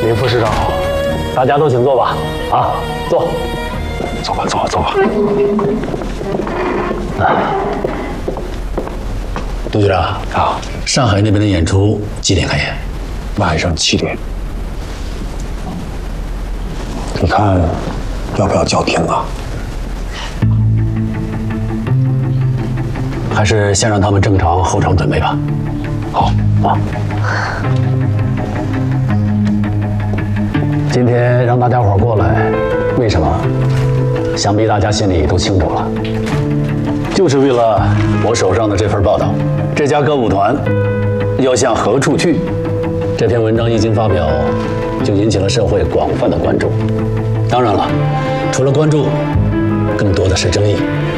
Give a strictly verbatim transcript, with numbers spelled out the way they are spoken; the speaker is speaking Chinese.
林副市长好，大家都请坐吧。啊，坐，坐吧，坐吧，坐吧。啊， 杜局长啊， 上海那边的演出几点开演？ 晚上七点。你看，要不要叫停啊？ 还是先让他们正常后场准备吧。 好啊。 今天让大家伙过来，为什么？想必大家心里都清楚了，就是为了我手上的这份报道。这家歌舞团要向何处去？这篇文章一经发表，就引起了社会广泛的关注。当然了，除了关注，更多的是争议。